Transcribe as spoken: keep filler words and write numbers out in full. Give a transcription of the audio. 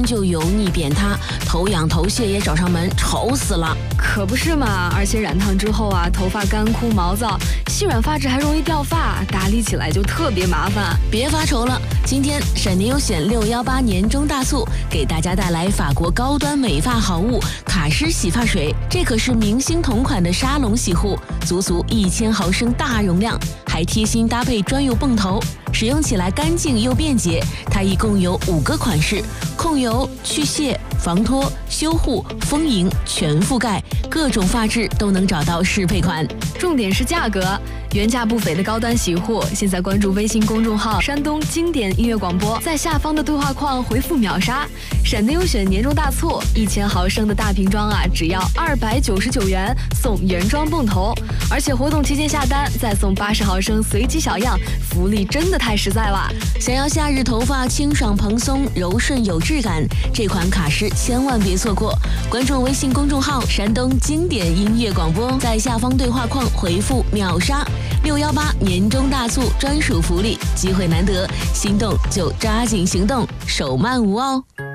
天就油腻扁塌，头痒头屑也找上门，愁死了。 可不是嘛，而且染烫之后啊，头发干枯毛躁，细软发质还容易掉发，打理起来就特别麻烦。 别发愁了，今天闪电优选六一八年中大促给大家带来法国高端美发好物卡诗洗发水，这可是明星同款的沙龙洗护，足足一千毫升大容量，还贴心搭配专用泵头，使用起来干净又便捷。它一共有五个款式，控油、去屑、防脱、修护、丰盈全覆盖，各种发质都能找到适配款。 重点是价格，原价不菲的高端洗护，现在关注微信公众号山东经典音乐广播，在下方的对话框回复秒杀，闪电优选年终大促，一千毫升的大瓶装啊，只要二百九十九元，送原装泵头，而且活动期间下单再送八十毫升随机小样，福利真的太实在了。 想要夏日头发清爽蓬松、柔顺有质感，这款卡诗千万别错过。关注微信公众号山东经典音乐广播，在下方对话框回复秒杀，六一八年终大促专属福利，机会难得，心动就抓紧行动，手慢无哦。